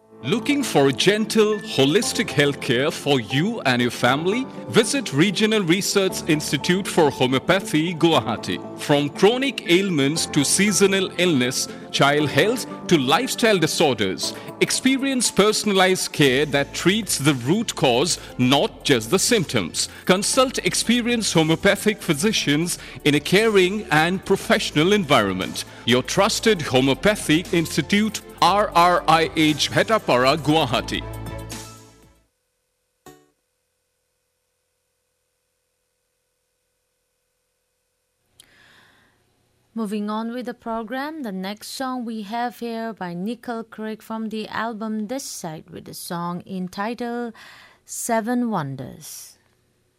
Looking for gentle, holistic healthcare for you and your family? Visit Regional Research Institute for Homeopathy, Guwahati. From chronic ailments to seasonal illness, child health to lifestyle disorders, experience personalized care that treats the root cause, not just the symptoms. Consult experienced homeopathic physicians in a caring and professional environment. Your trusted Homeopathic Institute, RRIH, Bhetapara, Guwahati. Moving on with the program, the next song we have here by Nicole Craig from the album This Side with the song entitled Seven Wonders.